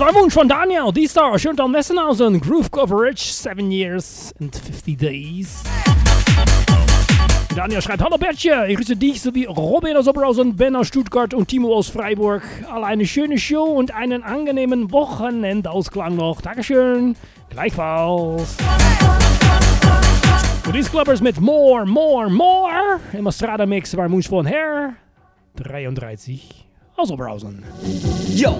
war Wunsch von Daniel, D-Star, Schöntal Messenhausen, Groove Coverage, 7 years and 50 days. Daniel schreibt, hallo Bertje, ich grüße dich sowie Robin aus Oberhausen, Ben aus Stuttgart und Timo aus Freiburg. Alle eine schöne Show und einen angenehmen Wochenendausklang noch. Dankeschön, gleichfalls. Voor die clubbers met More, More, More. Im Strada Mix war Moes von Herr 33 aus Oberhausen. Yo,